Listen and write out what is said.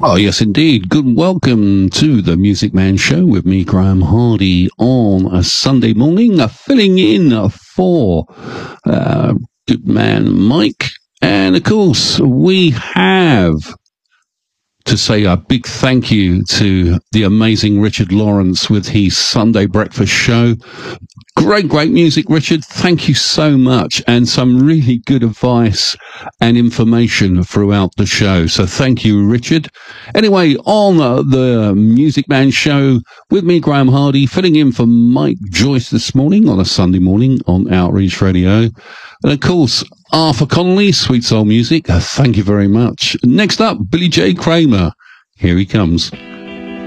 Oh, yes, indeed. Good welcome to the Music Man Show with me, Graham Hardy, on a Sunday morning, filling in for good man Mike. And, of course, we have to say a big thank you to the amazing Richard Lawrence with his Sunday breakfast show. Great music, Richard. Thank you so much. And some really good advice and information throughout the show. So thank you, Richard. Anyway, on the Music Man Show with me, Graham Hardy, filling in for Mike Joyce this morning on a Sunday morning on Outreach Radio. And of course, Arthur Connolly, Sweet Soul Music. Thank you very much. Next up, Billy J. Kramer. Here he comes.